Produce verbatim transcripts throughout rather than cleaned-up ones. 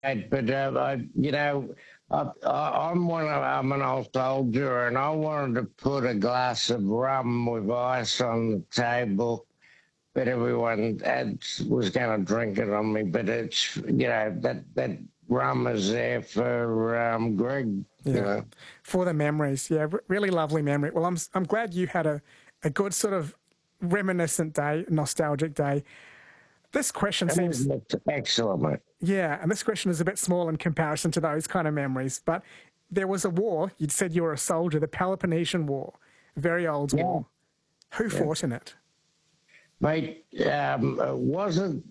mate, but uh, I, you know, I, I, I'm one of, I'm an old soldier, and I wanted to put a glass of rum with ice on the table, but everyone had, was going to drink it on me. But it's, you know, that that rum is there for um, Greg. You Yeah, know, for the memories. Yeah, r- really lovely memory. Well, I'm s- I'm glad you had a, a good sort of reminiscent day, nostalgic day. This question seems, it's excellent, mate. yeah, and this question is a bit small in comparison to those kind of memories, but there was a war. You'd said you were a soldier, the Peloponnesian War, very old Yeah, war. Who yeah, fought in it? mate. Um, it wasn't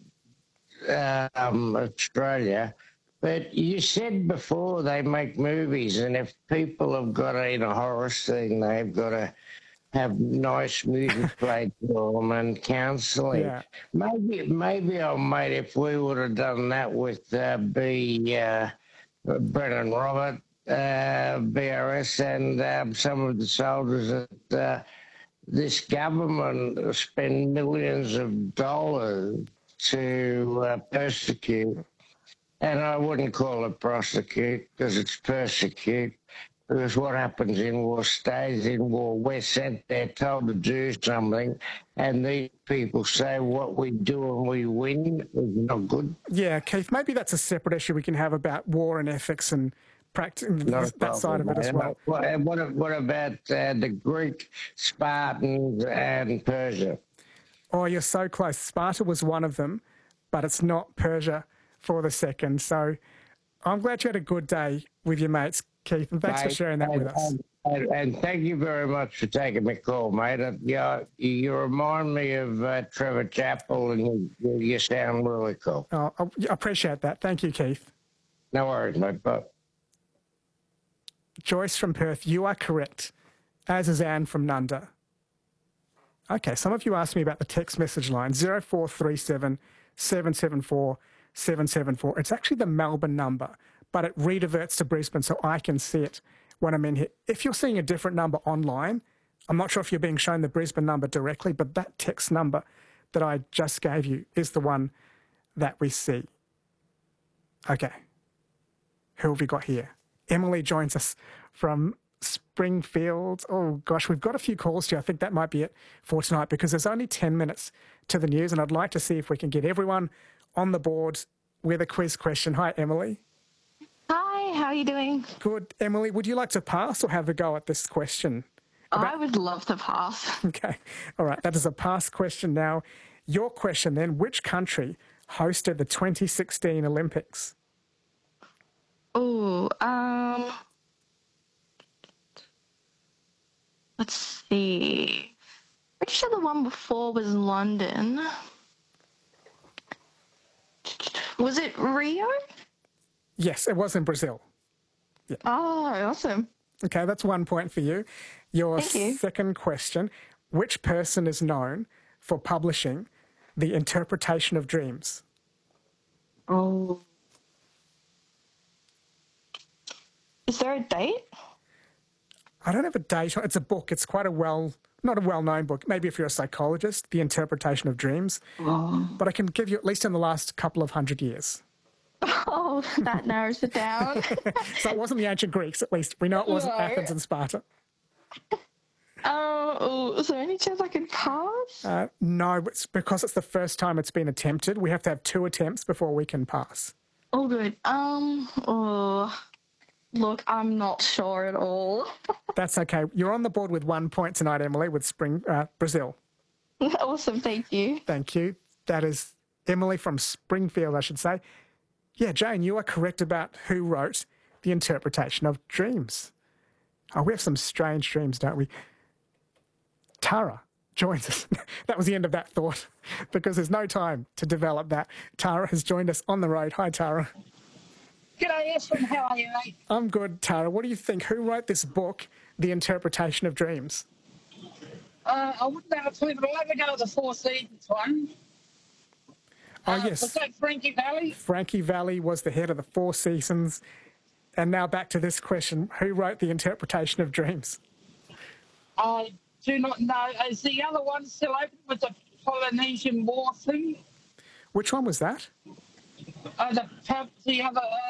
um, Australia. But you said before they make movies, and if people have got a, in a horror scene, they've got to have nice music played to them and counselling. Yeah, Maybe, maybe, oh mate, if we would have done that with uh, B. Uh, Brennan Robert, uh, B R S, and um, some of the soldiers that uh, this government spend millions of dollars to uh, persecute, and I wouldn't call it prosecute because it's persecute. Because what happens in war stays in war. We're sent there, told to do something, and these people say what we do and we win is not good. yeah, Keith. Maybe that's a separate issue we can have about war and ethics and Not a practice that side problem, of it as mate. well. What, what, what about uh, the Greek, Spartans, and Persia? Oh, you're so close. Sparta was one of them, but it's not Persia for the second. So I'm glad you had a good day with your mates, Keith, and thanks for Mate, sharing that and, with us. and, and, and thank you very much for taking my call, mate. Uh, you, you remind me of uh, Trevor Chappell, and you, you sound really cool. Oh, I appreciate that. Thank you, Keith. No worries, mate. But Joyce from Perth, you are correct, as is Anne from Nunda. Okay, some of you asked me about the text message line, zero four three seven, seven seven four, seven seven four. It's actually the Melbourne number, but it rediverts to Brisbane so I can see it when I'm in here. If you're seeing a different number online, I'm not sure if you're being shown the Brisbane number directly, but that text number that I just gave you is the one that we see. Okay, who have we got here? Emily joins us from Springfield. Oh, gosh, we've got a few calls here. I think that might be it for tonight because there's only ten minutes to the news, and I'd like to see if we can get everyone on the board with a quiz question. Hi, Emily. Hi, how are you doing? Good. Emily, would you like to pass or have a go at this question? About... I would love to pass. Okay. All right. That is a pass question now. Your question then, which country hosted the twenty sixteen Olympics? Oh, um, let's see. Pretty sure the one before was London. Was it Rio? Yes, it was in Brazil. Yeah. Oh, awesome. Okay, that's one point for you. Your Thank you. Second question, which person is known for publishing The Interpretation of Dreams? Oh. Is there a date? I don't have a date. It's a book. It's quite a well, not a well-known book. Maybe if you're a psychologist, The Interpretation of Dreams. Oh. But I can give you at least in the last couple of hundred years. Oh, that narrows it down. So it wasn't the ancient Greeks, at least. We know it wasn't No. Athens and Sparta. Uh, oh, is there any chance I could pass? Uh, no, it's because it's the first time it's been attempted. We have to have two attempts before we can pass. Oh, good. Um, oh... Look, I'm not sure at all. That's okay. You're on the board with one point tonight, Emily, with Spring uh, Brazil. Awesome, thank you. Thank you. That is Emily from Springfield, I should say. Yeah, Jane, you are correct about who wrote The Interpretation of Dreams. Oh, we have some strange dreams, don't we? Tara joins us. That was the end of that thought because there's no time to develop that. Tara has joined us on the road. Hi, Tara. G'day, Ashwin. How are you, mate? I'm good, Tara. What do you think? Who wrote this book, The Interpretation of Dreams? Uh, I wouldn't have a clue, but I'll have a go at the Four Seasons one. Oh, uh, yes. Was that Frankie Valli? Frankie Valli was the head of the Four Seasons. And now back to this question. Who wrote The Interpretation of Dreams? I do not know. Is the other one still open with the Polynesian War thing? Which one was that? Uh, the pub, the other. Uh,